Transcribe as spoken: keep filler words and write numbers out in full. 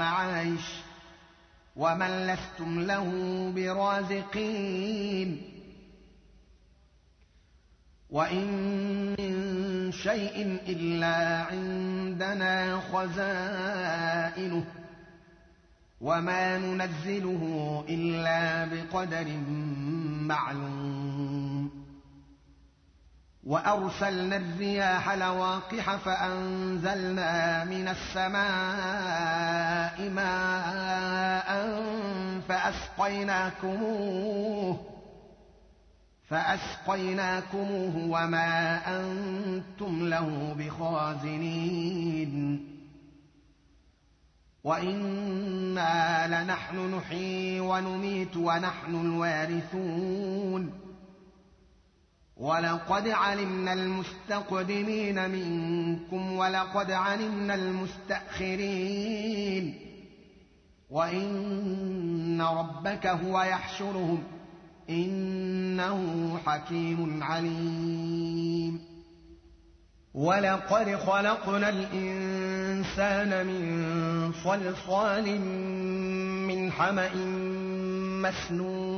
المعايش ومن لستم له برازقين وإن من شيء إلا عندنا خزائنه وما ننزله إلا بقدر معلوم وأرسلنا الرياح لواقح فأنزلنا من السماء ماء فأسقيناكموه فأسقيناكموه وما أنتم له بخازنين وإنا لنحن نحيي ونميت ونحن الوارثون ولقد علمنا المستقدمين منكم ولقد علمنا المستأخرين وإن ربك هو يحشرهم إنه حكيم عليم ولقد خلقنا الإنسان من صلصال من حمأ مسنون